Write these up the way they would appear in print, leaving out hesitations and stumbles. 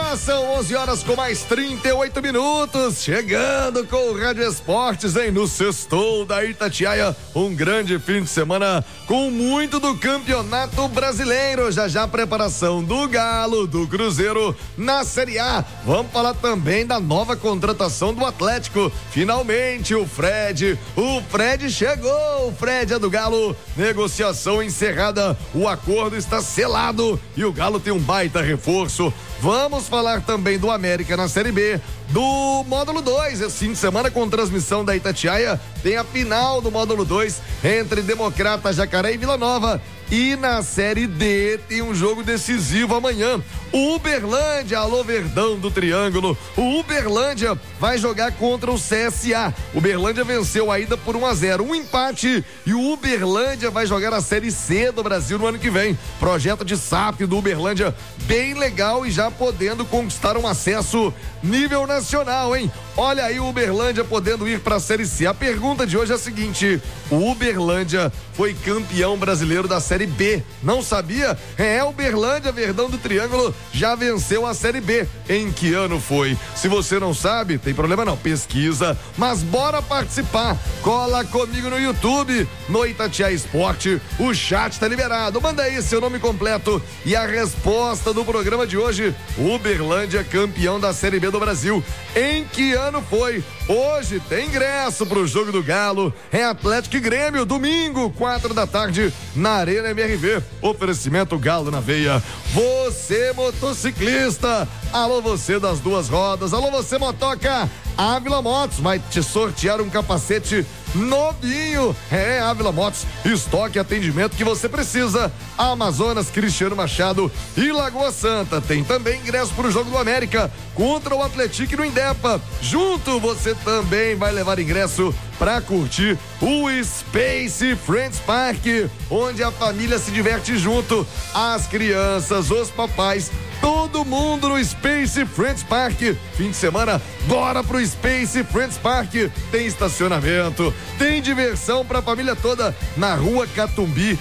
São 11 horas com mais 38 minutos, chegando com o Rádio Esportes, hein? No Sextou da Itatiaia, um grande fim de semana com muito do Campeonato Brasileiro. Já a preparação do Galo, do Cruzeiro na Série A. Vamos falar também da nova contratação do Atlético. Finalmente o Fred chegou, o Fred é do Galo, negociação encerrada, o acordo está selado e o Galo tem um baita reforço. Vamos falar também do América na Série B, do Módulo 2, esse fim de semana com transmissão da Itatiaia, tem a final do Módulo 2 entre Democrata, Jacaré e Vila Nova. E na Série D tem um jogo decisivo amanhã. O Uberlândia, alô Verdão do Triângulo, o Uberlândia vai jogar contra o CSA. O Uberlândia venceu a ida por 1-0, um empate, e o Uberlândia vai jogar a Série C do Brasil no ano que vem. Projeto de SAF do Uberlândia bem legal e já podendo conquistar um acesso nível nacional, hein? Olha aí o Uberlândia podendo ir para a Série C. A pergunta de hoje é a seguinte: o Uberlândia foi campeão brasileiro da Série B. Não sabia? O Uberlândia, Verdão do Triângulo, já venceu a Série B. Em que ano foi? Se você não sabe, tem problema não, pesquisa, mas bora participar. Cola comigo no YouTube, no Itatiaia Esporte, o chat tá liberado. Manda aí seu nome completo e a resposta do programa de hoje: Uberlândia, campeão da Série B do Brasil. Em que ano foi? Hoje tem ingresso pro jogo do Galo, é Atlético e Grêmio, domingo, 4 da tarde, na Arena MRV. Oferecimento Galo na veia. Você motociclista, alô você das duas rodas, alô você motoca, Ávila Motos vai te sortear um capacete novinho. Ávila Motos, estoque e atendimento que você precisa. Amazonas, Cristiano Machado e Lagoa Santa. Tem também ingresso para o jogo do América contra o Atlético no Indepa. Junto você também vai levar ingresso para curtir o Space Friends Park, onde a família se diverte junto, as crianças, os papais, todo mundo no Space Friends Park. Fim de semana, bora pro Space Friends Park. Tem estacionamento, tem diversão pra família toda na Rua Catumbi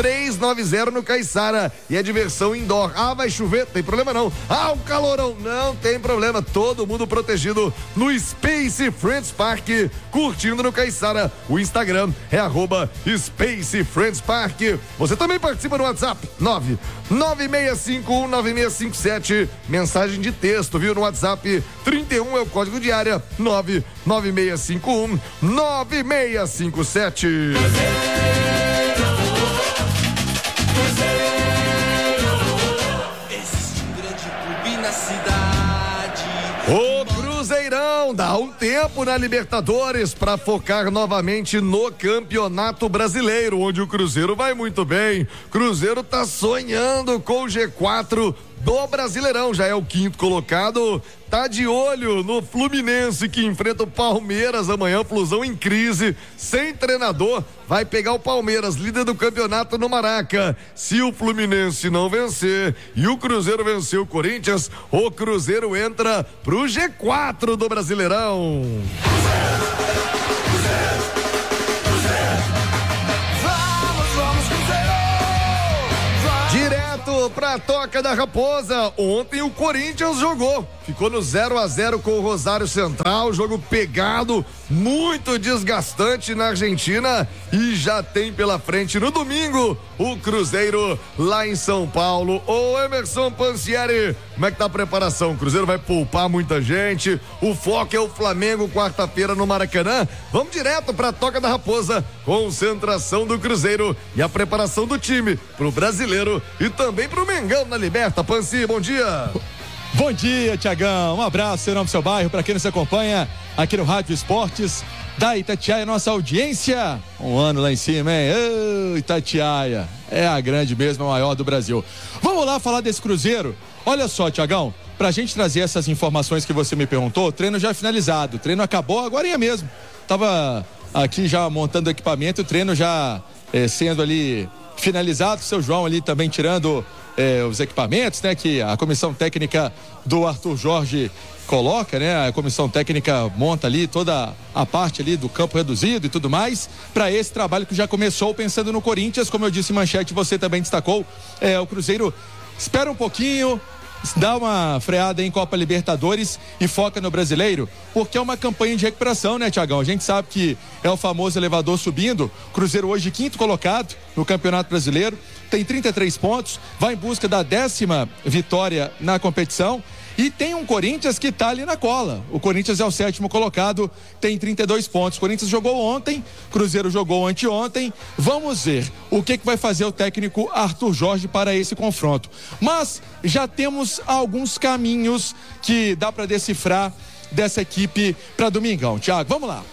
390 no Caiçara, e é diversão indoor. Vai chover? Tem problema não. O calorão? Não tem problema, todo mundo protegido no Space Friends Park, curtindo no Caiçara. O Instagram é @Space Friends Park. Você também participa no WhatsApp 996519657, mensagem de texto, viu, no WhatsApp 31 é o código de área 996519657. O Cruzeirão dá um tempo na Libertadores para focar novamente no Campeonato Brasileiro, onde o Cruzeiro vai muito bem. Cruzeiro tá sonhando com o G4 do Brasileirão, já é o 5º colocado, tá de olho no Fluminense, que enfrenta o Palmeiras amanhã. Flusão em crise, sem treinador, vai pegar o Palmeiras, líder do campeonato, no Maraca. Se o Fluminense não vencer e o Cruzeiro vencer o Corinthians, o Cruzeiro entra pro G4 do Brasileirão. Direto pra Toca da Raposa. Ontem o Corinthians jogou, ficou no 0-0 com o Rosário Central, jogo pegado, muito desgastante na Argentina, e já tem pela frente no domingo o Cruzeiro lá em São Paulo. Ô Emerson Pansieri, como é que tá a preparação? O Cruzeiro vai poupar muita gente, o foco é o Flamengo quarta-feira no Maracanã. Vamos direto pra Toca da Raposa, concentração do Cruzeiro e a preparação do time pro Brasileiro e também pro Mengão na Liberta. Pansi, bom dia. Bom dia, Tiagão. Um abraço, seu nome, seu bairro, para quem nos acompanha aqui no Rádio Esportes da Itatiaia, nossa audiência. Um ano lá em cima, hein? Itatiaia é a grande mesmo, a maior do Brasil. Vamos lá falar desse Cruzeiro. Olha só, Tiagão, pra gente trazer essas informações que você me perguntou, o treino já é finalizado, o treino acabou agorinha mesmo. Tava aqui já montando o equipamento, o treino já sendo ali finalizado, seu João ali também tirando os equipamentos, né, que a comissão técnica do Arthur Jorge coloca, né, a comissão técnica monta ali toda a parte ali do campo reduzido e tudo mais, para esse trabalho que já começou pensando no Corinthians, como eu disse em manchete, você também destacou, o Cruzeiro espera um pouquinho, dá uma freada em Copa Libertadores e foca no Brasileiro, porque é uma campanha de recuperação, né, Tiagão? A gente sabe que é o famoso elevador subindo. Cruzeiro hoje 5º colocado no Campeonato Brasileiro, tem 33 pontos, vai em busca da 10ª vitória na competição. E tem um Corinthians que está ali na cola. O Corinthians é o 7º colocado, tem 32 pontos. O Corinthians jogou ontem, Cruzeiro jogou anteontem. Vamos ver o que vai fazer o técnico Arthur Jorge para esse confronto. Mas já temos alguns caminhos que dá para decifrar dessa equipe para domingão. Thiago, vamos lá.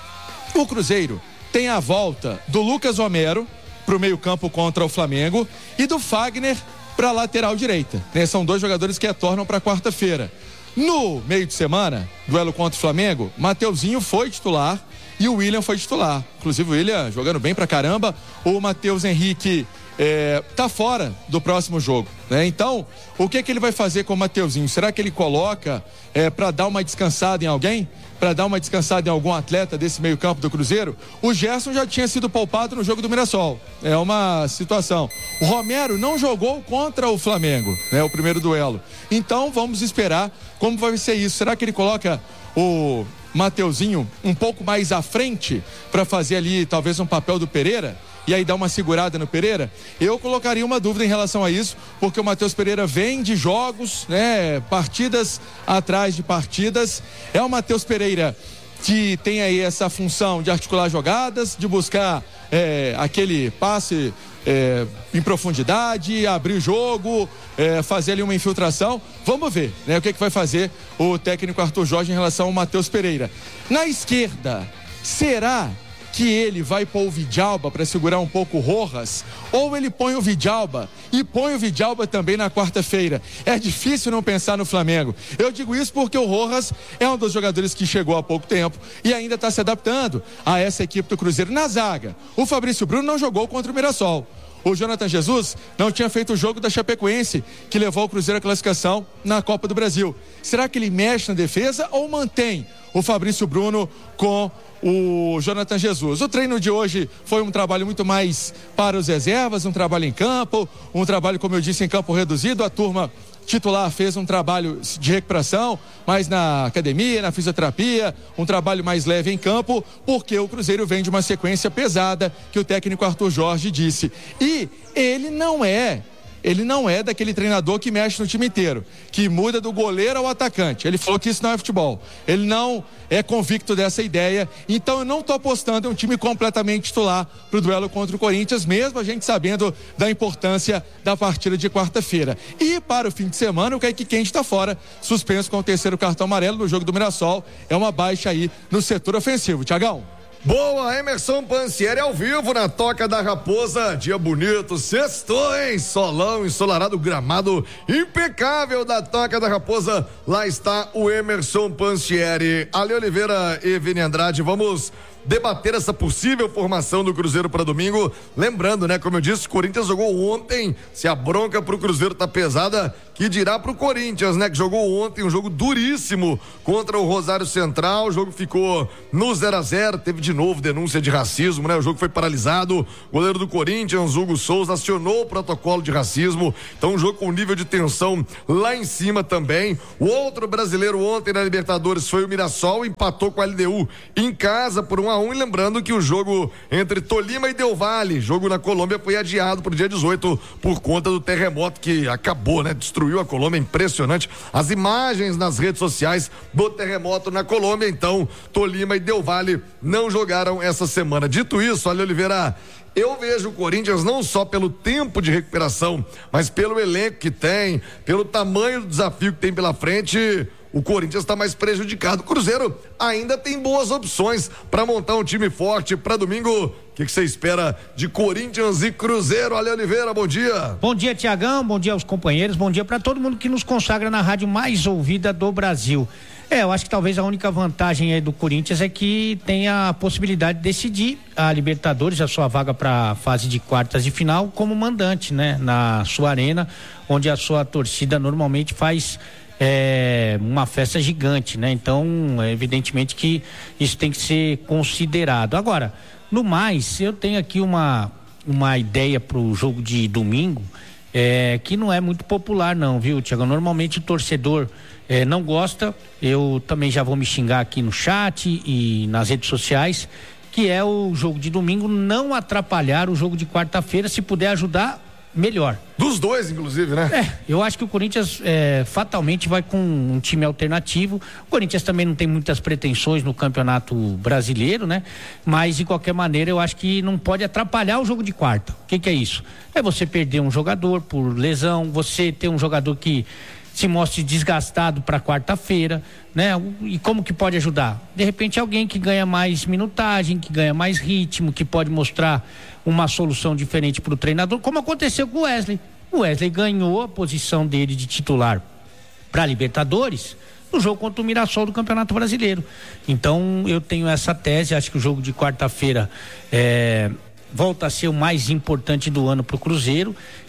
O Cruzeiro tem a volta do Lucas Romero para o meio-campo contra o Flamengo e do Fagner para a lateral direita, né? São 2 jogadores que retornam para quarta-feira. No meio de semana, duelo contra o Flamengo, Mateuzinho foi titular e o William foi titular. Inclusive o William jogando bem pra caramba. O Matheus Henrique tá fora do próximo jogo, né? Então, o que ele vai fazer com o Mateuzinho? Será que ele coloca para dar uma descansada em alguém? Para dar uma descansada em algum atleta desse meio campo do Cruzeiro? O Gerson já tinha sido poupado no jogo do Mirassol. É uma situação. O Romero não jogou contra o Flamengo, né? O primeiro duelo. Então vamos esperar como vai ser isso. Será que ele coloca o Mateuzinho um pouco mais à frente para fazer ali talvez um papel do Pereira? E aí dá uma segurada no Pereira? Eu colocaria uma dúvida em relação a isso, porque o Matheus Pereira vem de jogos, né? Partidas atrás de partidas. É o Matheus Pereira que tem aí essa função de articular jogadas, de buscar aquele passe em profundidade, abrir o jogo, fazer ali uma infiltração. Vamos ver, né? O que vai fazer o técnico Arthur Jorge em relação ao Matheus Pereira. Na esquerda, será que ele vai pôr o Vidalba para segurar um pouco o Rojas, ou ele põe o Vidalba e põe o Vidalba também na quarta-feira? É difícil não pensar no Flamengo. Eu digo isso porque o Rojas é um dos jogadores que chegou há pouco tempo e ainda está se adaptando a essa equipe do Cruzeiro. Na zaga, o Fabrício Bruno não jogou contra o Mirassol. O Jonathan Jesus não tinha feito o jogo da Chapecoense, que levou o Cruzeiro à classificação na Copa do Brasil. Será que ele mexe na defesa ou mantém o Fabrício Bruno com o Jonathan Jesus? O treino de hoje foi um trabalho muito mais para os reservas, um trabalho em campo, um trabalho, como eu disse, em campo reduzido. A turma titular fez um trabalho de recuperação, mas na academia, na fisioterapia, um trabalho mais leve em campo, porque o Cruzeiro vem de uma sequência pesada que o técnico Arthur Jorge disse. E ele não é daquele treinador que mexe no time inteiro, que muda do goleiro ao atacante. Ele falou que isso não é futebol. Ele não é convicto dessa ideia. Então eu não estou apostando em um time completamente titular para o duelo contra o Corinthians, mesmo a gente sabendo da importância da partida de quarta-feira. E para o fim de semana, o Kaique Quente está fora, suspenso com o 3º cartão amarelo no jogo do Mirassol. É uma baixa aí no setor ofensivo. Tiagão. Boa, Emerson Pansieri ao vivo na Toca da Raposa, dia bonito, sextou, hein? Solão, ensolarado, gramado impecável da Toca da Raposa, lá está o Emerson Pansieri. Ale Oliveira e Vini Andrade, vamos debater essa possível formação do Cruzeiro para domingo. Lembrando, né, como eu disse, o Corinthians jogou ontem. Se a bronca pro Cruzeiro tá pesada, que dirá pro Corinthians, né, que jogou ontem um jogo duríssimo contra o Rosário Central. O jogo ficou no 0-0, teve de novo denúncia de racismo, né? O jogo foi paralisado. O goleiro do Corinthians, Hugo Souza, acionou o protocolo de racismo. Então, um jogo com nível de tensão lá em cima também. O outro brasileiro ontem na Libertadores foi o Mirassol, empatou com a LDU em casa por 1-1. E lembrando que o jogo entre Tolima e Del Valle, jogo na Colômbia, foi adiado para o dia 18 por conta do terremoto que acabou, né? Destruiu a Colômbia, impressionante. As imagens nas redes sociais do terremoto na Colômbia. Então, Tolima e Del Valle não jogaram essa semana. Dito isso, Ale Oliveira, eu vejo o Corinthians não só pelo tempo de recuperação, mas pelo elenco que tem, pelo tamanho do desafio que tem pela frente. O Corinthians está mais prejudicado. O Cruzeiro ainda tem boas opções para montar um time forte para domingo. O que você espera de Corinthians e Cruzeiro? Ale Oliveira, bom dia. Bom dia, Tiagão, bom dia aos companheiros, bom dia para todo mundo que nos consagra na rádio mais ouvida do Brasil. Eu acho que talvez a única vantagem aí do Corinthians é que tem a possibilidade de decidir a Libertadores, a sua vaga para a fase de quartas de final, como mandante, né? Na sua arena, onde a sua torcida normalmente faz uma festa gigante, né? Então, evidentemente que isso tem que ser considerado. Agora, no mais, eu tenho aqui uma ideia para o jogo de domingo. que não é muito popular não, viu, Thiago? Normalmente o torcedor não gosta, eu também já vou me xingar aqui no chat e nas redes sociais, que é o jogo de domingo não atrapalhar o jogo de quarta-feira, se puder ajudar, melhor. Dos dois, inclusive, né? Eu acho que o Corinthians fatalmente vai com um time alternativo. O Corinthians também não tem muitas pretensões no Campeonato Brasileiro, né? Mas, de qualquer maneira, eu acho que não pode atrapalhar o jogo de quarta. O que é isso? É você perder um jogador por lesão, você ter um jogador que se mostre desgastado para quarta-feira, né? E como que pode ajudar? De repente alguém que ganha mais minutagem, que ganha mais ritmo, que pode mostrar uma solução diferente para o treinador, como aconteceu com o Wesley. O Wesley ganhou a posição dele de titular para a Libertadores no jogo contra o Mirassol do Campeonato Brasileiro. Então eu tenho essa tese, acho que o jogo de quarta-feira volta a ser o mais importante do ano para o Cruzeiro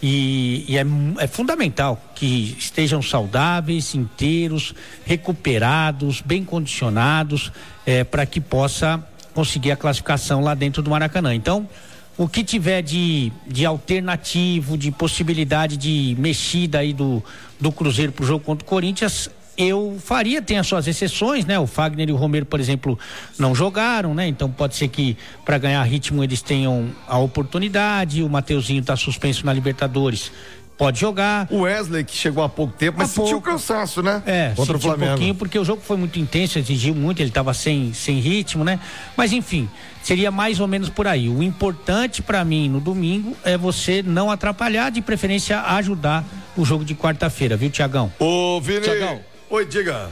e é fundamental que estejam saudáveis, inteiros, recuperados, bem condicionados, para que possa conseguir a classificação lá dentro do Maracanã. Então, o que tiver de alternativo, de possibilidade de mexida aí do Cruzeiro pro jogo contra o Corinthians, eu faria. Tem as suas exceções, né? O Fagner e o Romero, por exemplo, não jogaram, né? Então pode ser que para ganhar ritmo eles tenham a oportunidade. O Mateuzinho tá suspenso na Libertadores, pode jogar. O Wesley, que chegou há pouco tempo, mas sentiu cansaço, né? Contra o Flamengo. Um pouquinho, porque o jogo foi muito intenso, exigiu muito, ele tava sem ritmo, né? Mas enfim, seria mais ou menos por aí. O importante para mim no domingo é você não atrapalhar, de preferência ajudar o jogo de quarta-feira, viu, Tiagão? Ô, Vini. Tiagão. Oi, diga.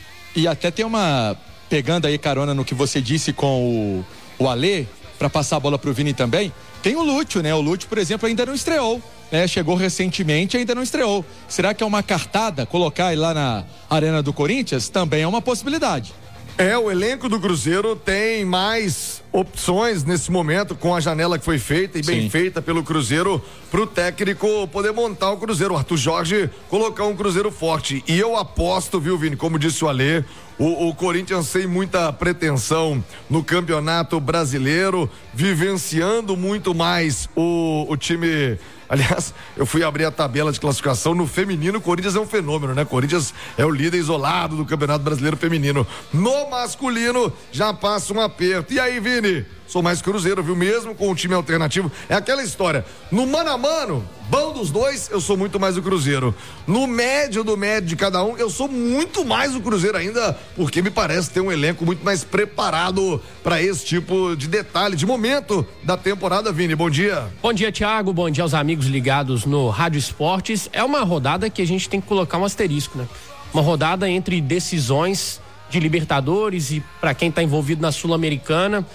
E até tem pegando aí carona no que você disse com o Alê, para passar a bola pro Vini também, tem o Lúcio, né? O Lúcio, por exemplo, ainda não estreou, né? Chegou recentemente e ainda não estreou. Será que é uma cartada colocar ele lá na Arena do Corinthians? Também é uma possibilidade. O elenco do Cruzeiro tem mais opções nesse momento, com a janela que foi feita e bem feita pelo Cruzeiro, pro técnico poder montar o Cruzeiro, o Arthur Jorge colocar um Cruzeiro forte. E eu aposto, viu, Vini, como disse o Alê, o Corinthians sem muita pretensão no Campeonato Brasileiro, vivenciando muito mais o time. Aliás, eu fui abrir a tabela de classificação no feminino. O Corinthians é um fenômeno, né? O Corinthians é o líder isolado do Campeonato Brasileiro Feminino. No masculino, já passa um aperto. E aí, Vini? Sou mais Cruzeiro, viu? Mesmo com o time alternativo. É aquela história. No mano a mano, bom dos dois, eu sou muito mais o Cruzeiro. No médio do médio de cada um, eu sou muito mais o Cruzeiro ainda, porque me parece ter um elenco muito mais preparado para esse tipo de detalhe, de momento da temporada, Vini. Bom dia. Bom dia, Thiago. Bom dia aos amigos ligados no Rádio Esportes. É uma rodada que a gente tem que colocar um asterisco, né? Uma rodada entre decisões de Libertadores e para quem está envolvido na Sul-Americana.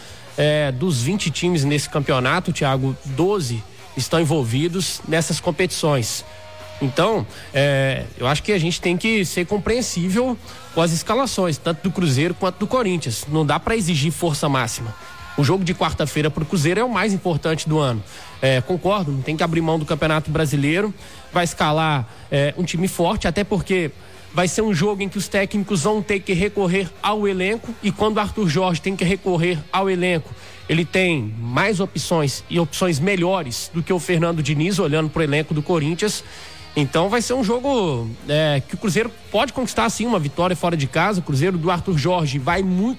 Dos 20 times nesse campeonato, Thiago, 12 estão envolvidos nessas competições. Então, eu acho que a gente tem que ser compreensível com as escalações, tanto do Cruzeiro quanto do Corinthians. Não dá para exigir força máxima. O jogo de quarta-feira pro Cruzeiro é o mais importante do ano. Concordo, não tem que abrir mão do Campeonato Brasileiro. Vai escalar um time forte, até porque vai ser um jogo em que os técnicos vão ter que recorrer ao elenco, e quando o Arthur Jorge tem que recorrer ao elenco, ele tem mais opções e opções melhores do que o Fernando Diniz, olhando pro elenco do Corinthians. Então vai ser um jogo que o Cruzeiro pode conquistar sim uma vitória fora de casa. O Cruzeiro do Arthur Jorge vai muito